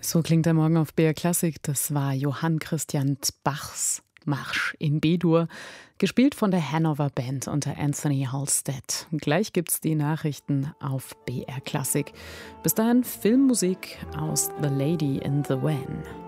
So klingt der Morgen auf BR Klassik. Das war Johann Christian Bachs Marsch in B-Dur, gespielt von der Hanover Band unter Anthony Halstead. Gleich gibt's die Nachrichten auf BR Klassik. Bis dahin Filmmusik aus The Lady in the Van.